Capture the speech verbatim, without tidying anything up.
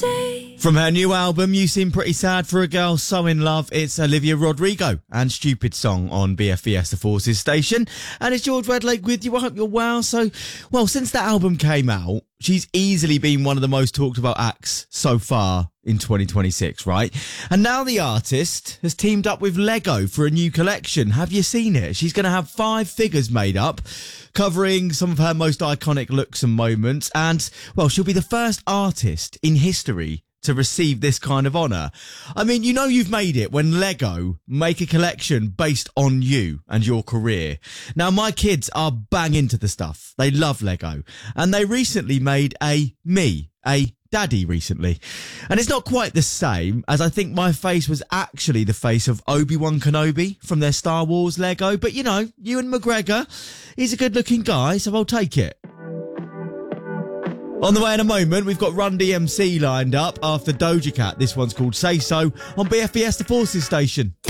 say. From her new album, You Seem Pretty Sad for a Girl So In Love, it's Olivia Rodrigo and Stupid Song on B F B S The Forces station. And it's George Redlake with you. I hope you're well. So, well, since that album came out, she's easily been one of the most talked about acts so far in twenty twenty-six, right? And now the artist has teamed up with Lego for a new collection. Have you seen it? She's going to have five figures made up, covering some of her most iconic looks and moments. And, well, she'll be the first artist in history to receive this kind of honour. I mean, you know you've made it when Lego make a collection based on you and your career. Now, my kids are bang into the stuff. They love Lego. And they recently made a me, a daddy recently. And it's not quite the same, as I think my face was actually the face of Obi-Wan Kenobi from their Star Wars Lego. But, you know, Ewan McGregor, he's a good-looking guy, so I'll take it. On the way in a moment, we've got Run D M C lined up after Doja Cat. This one's called Say So on B F B S The Forces station.